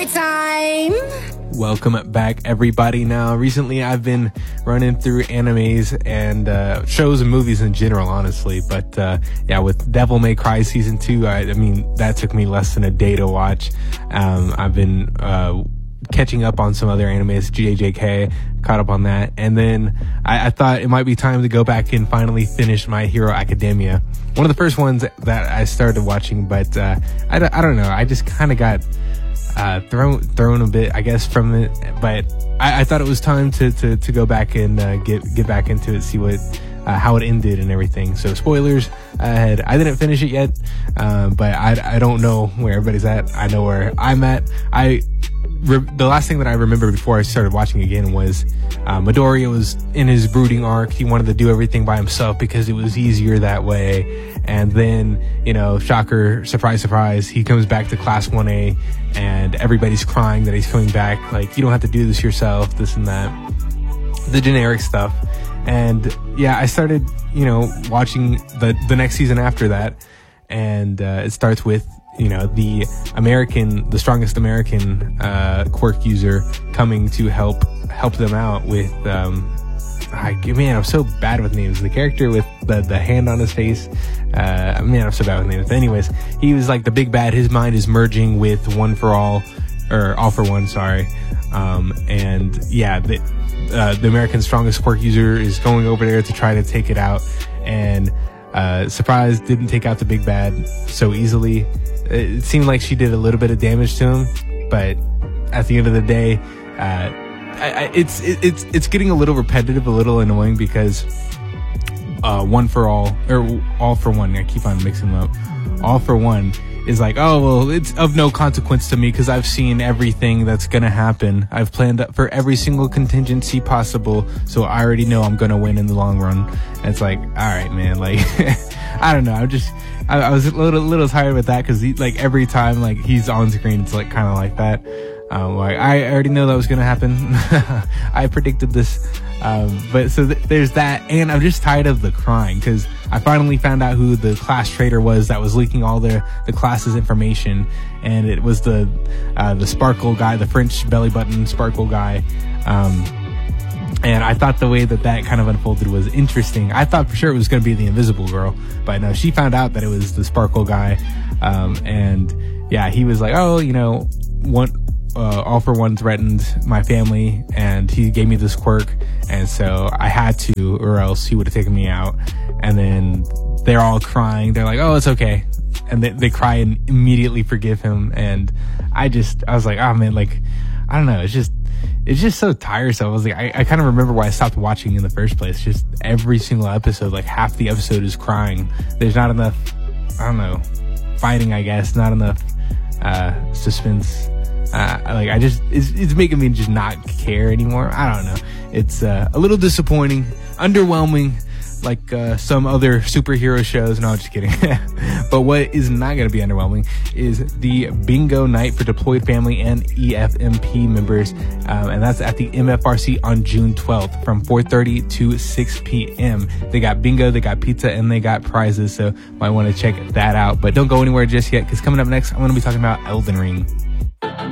time. Welcome back, everybody. Now, recently I've been running through animes and shows and movies in general, honestly. But yeah, with Devil May Cry Season 2, I mean, that took me less than a day to watch. I've been catching up on some other animes, JJK, caught up on that. And then I thought it might be time to go back and finally finish My Hero Academia. One of the first ones that I started watching, but I don't know. I just kind of got thrown a bit, I guess, from it. But I thought it was time to go back and get back into it, see what how it ended and everything. So spoilers ahead. I didn't finish it yet, but I don't know where everybody's at. I know where I'm at. The last thing that I remember before I started watching again was Midoriya was in his brooding arc. He wanted to do everything by himself because it was easier that way. And then, you know, shocker, surprise, surprise, he comes back to Class 1A and everybody's crying that he's coming back. Like, you don't have to do this yourself, this and that. The generic stuff. And yeah, I started, you know, watching the next season after that. And it starts with, you know, the strongest American quirk user coming to help them out with man, I'm so bad with names. The character with the hand on his face, man, I'm so bad with names. But anyways, he was like the big bad. His mind is merging with One for All, or All for One, sorry. And yeah, the American strongest quirk user is going over there to try to take it out, and surprise, didn't take out the big bad so easily. It seemed like she did a little bit of damage to him, but at the end of the day, it's getting a little repetitive, a little annoying, because One for All, or All for One, I keep on mixing them up. All for One is like, oh, well, it's of no consequence to me because I've seen everything that's gonna happen. I've planned for every single contingency possible, so I already know I'm gonna win in the long run. And it's like, all right, man, like, I don't know. I was a little tired with that because like every time like he's on screen, it's like kind of like that. Like I already know that was gonna happen. I predicted this. But so there's that, and I'm just tired of the crying because I finally found out who the class traitor was that was leaking all the class's information, and it was the Sparkle guy, the French belly button Sparkle guy. And I thought the way that kind of unfolded was interesting. I thought for sure it was going to be the Invisible Girl, but no, she found out that it was the Sparkle guy. And yeah, he was like, oh, you know, All for One threatened my family and he gave me this quirk. And so I had to, or else he would have taken me out. And then they're all crying. They're like, oh, it's okay. And they cry and immediately forgive him. And I was like, oh man, like, I don't know. It's just so tiresome. I was like, I kind of remember why I stopped watching in the first place. Just every single episode, like half the episode is crying. There's not enough, I don't know, fighting, I guess, not enough suspense. Like it's making me just not care anymore. I don't know. It's a little disappointing, underwhelming, like some other superhero shows. No, just kidding. But what is not going to be underwhelming is the bingo night for deployed family and EFMP members, and that's at the MFRC on June 12th from 4:30 to 6 p.m. They got bingo, they got pizza, and they got prizes, so might want to check that out. But don't go anywhere just yet, because coming up next, I'm going to be talking about Elden Ring.